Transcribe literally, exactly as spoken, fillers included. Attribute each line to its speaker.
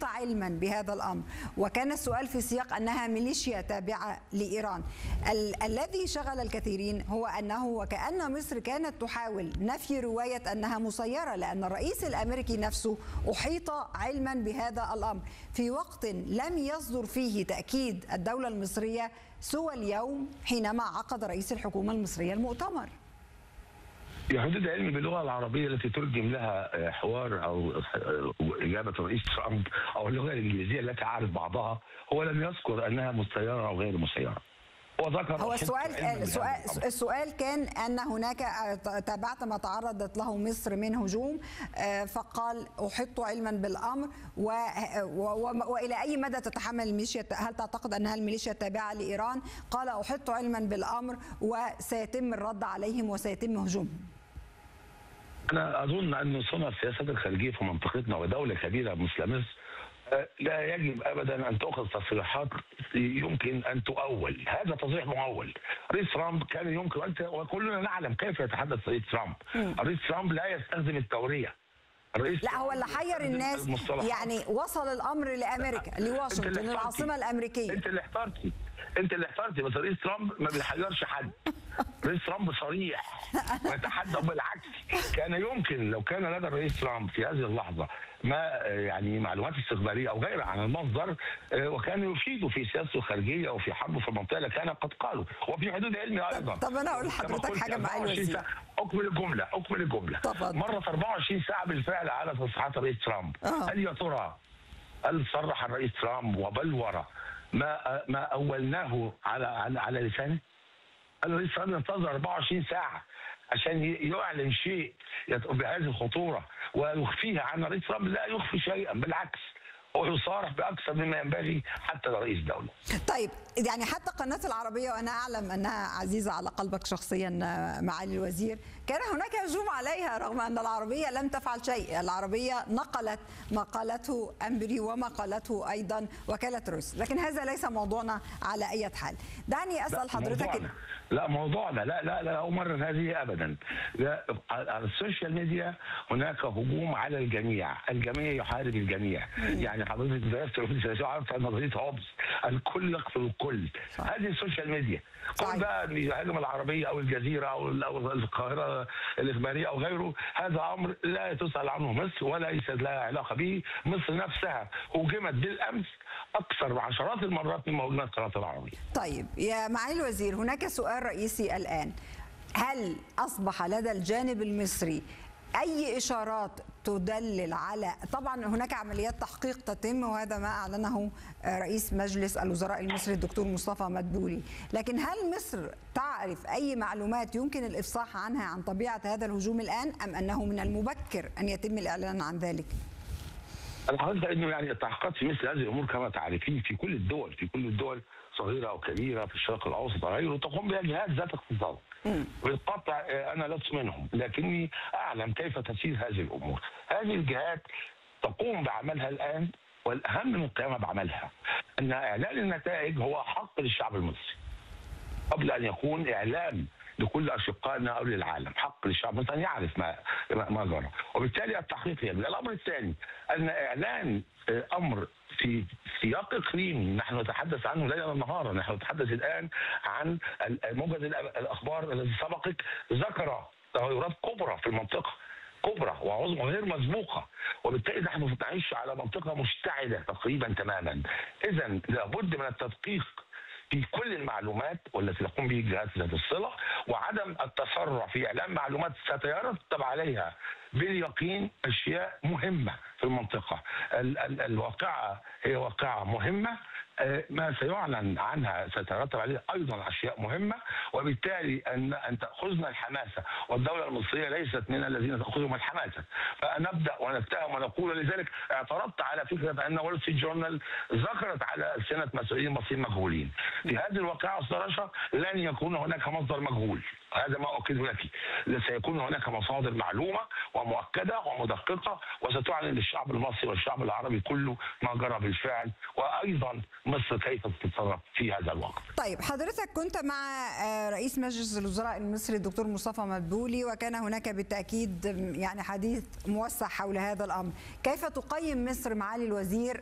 Speaker 1: أحيط علما بهذا الأمر، وكان السؤال في سياق أنها ميليشيا تابعة لإيران. ال الذي شغل الكثيرين هو أنه وكأن مصر كانت تحاول نفي رواية أنها مسيرة، لأن الرئيس الأمريكي نفسه أحيط علما بهذا الأمر في وقت لم يصدر فيه تأكيد الدولة المصرية سوى اليوم حينما عقد رئيس الحكومة المصرية المؤتمر.
Speaker 2: في حدود علمي باللغه العربيه التي ترجم لها حوار او اجابه الرئيس ترامب او اللغه الانجليزيه التي اعرف بعضها، هو لم يذكر انها مسيره او غير مسيره.
Speaker 1: هو ذكر هو السؤال السؤال, السؤال كان ان هناك تابعت ما تعرضت له مصر من هجوم، فقال احط علما بالامر و... و... والى اي مدى تتحمل الميليشيا، هل تعتقد انها الميليشيا التابعه لايران؟ قال احط علما بالامر وسيتم الرد عليهم وسيتم هجومهم.
Speaker 2: انا اظن ان صنع السياسات الخارجيه في منطقتنا ودوله كبيره مثل مصر لا يجب ابدا ان تؤخذ تصريحات يمكن ان تؤول. هذا تصريح مؤول. رئيس ترامب كان يمكن انت وكلنا نعلم كيف يتحدث رئيس ترامب. الرئيس ترامب لا يستخدم التوريه.
Speaker 1: الرئيس لا هو اللي حير الناس، يعني وصل الامر لامريكا لواشنطن العاصمه الامريكيه.
Speaker 2: انت اللي احترتي انت اللي احترتي بس رئيس ترامب ما بيحيرش حد. رئيس ترامب صريح ويتحدى، بالعكس كان يمكن لو كان لدى الرئيس ترامب في هذه اللحظه ما يعني معلومات استخباريه او غيرها عن المصدر وكان يفيده في سياسته الخارجيه او في حربه في المنطقه لكان قد قالوا، وفي حدود علمي ايضا.
Speaker 1: طب انا اقول لحضرتك حاجه معالي الوزير.
Speaker 2: اكمل الجمله اكمل الجمله
Speaker 1: طبعا.
Speaker 2: مرت أربعة وعشرين ساعه بالفعل على تصريحات الرئيس ترامب. آه. هل يا ترى هل صرح الرئيس ترامب وبلور ما ما اولناه على على, على لسانه؟ الرئيس ترامب ينتظر أربعة وعشرين ساعه عشان يعلن شيء بهذه الخطوره ويخفيها عن الرئيس ترامب. لا يخفي شيئا، بالعكس هو يصارح باكثر مما ينبغي حتى لرئيس دوله.
Speaker 1: طيب يعني حتى قناه العربيه، وانا اعلم انها عزيزه على قلبك شخصيا معالي الوزير، كان هناك هجوم عليها رغم ان العربيه لم تفعل شيء. العربيه نقلت ما قالته أمبري وما قالته ايضا وكاله روس، لكن هذا ليس موضوعنا على اي حال. دعني اسال حضرتك.
Speaker 2: موضوعنا. لا موضوعنا لا لا لا أمر هذه ابدا. لا على السوشيال ميديا هناك هجوم على الجميع، الجميع يحارب الجميع. يعني حضرتك درست السياسه عارفه نظريه هوبز، الكل يقتل الكل. هذه السوشيال ميديا كل بقى يهاجم العربيه او الجزيره او او القاهره الاخباريه او غيره، هذا امر لا تسال عنه مصر ولا ليس لها علاقه به. مصر نفسها هوجمت بالامس اكثر بعشرات المرات مما هوجمت قناه العربيه.
Speaker 1: طيب يا معالي الوزير، هناك سؤال رئيسي الان، هل اصبح لدى الجانب المصري أي إشارات تدلل على، طبعا هناك عمليات تحقيق تتم وهذا ما أعلنه رئيس مجلس الوزراء المصري الدكتور مصطفى مدبولي، لكن هل مصر تعرف أي معلومات يمكن الإفصاح عنها عن طبيعة هذا الهجوم الآن، أم أنه من المبكر أن يتم الإعلان عن ذلك؟
Speaker 2: الحقيقة أنه يعني التحقيقات في مثل هذه الأمور كما تعرفين في كل الدول في كل الدول صغيرة أو كبيرة في الشرق الأوسط وغيره تقوم بها جهات ذات اختصاص. بالقطع أنا لست منهم، لكني أعلم كيف تسير هذه الأمور. هذه الجهات تقوم بعملها الآن، والأهم من القيام بعملها أن إعلان النتائج هو حق للشعب المصري قبل أن يكون إعلام لكل اشقائنا او للعالم. حق للشعب مثلا يعرف ما ما جرى، وبالتالي التحقيق يبدا. الامر الثاني ان اعلان امر في سياق اقليمي نحن نتحدث عنه ليلا ونهارا. نحن نتحدث الان عن موجز الاخبار الذي سبقك ذكر تغيرات كبرى في المنطقه، كبرى وعظمى غير مسبوقه، وبالتالي نحن نعيش على منطقه مشتعله تقريبا تماما. اذا لابد من التدقيق في كل المعلومات والتي تقوم به الجهات ذات الصله، وعدم التسرع في اعلان معلومات ستترتب عليها باليقين اشياء مهمه في المنطقه. ال ال الواقعه هي واقعه مهمه، ما سيعلن عنها سيترتب عليه ايضا اشياء مهمه، وبالتالي ان ان تاخذنا الحماسه، والدوله المصريه ليست من الذين تاخذهم الحماسه، فنبدا ونتهم ونقول. لذلك اعترضت على فكره ان وول ستريت جورنال ذكرت على السنه مسؤولين مصريين مجهولين. في هذه الواقعه الصراحه لن يكون هناك مصدر مجهول، هذا ما اؤكد لك. سيكون هناك مصادر معلومه ومؤكده ومدققه، وستعلن للشعب المصري والشعب العربي كله ما جرى بالفعل، وايضا مصر كيف تتصرف في هذا الوقت.
Speaker 1: طيب حضرتك كنت مع رئيس مجلس الوزراء المصري الدكتور مصطفى مدبولي، وكان هناك بالتاكيد يعني حديث موسع حول هذا الامر، كيف تقيم مصر معالي الوزير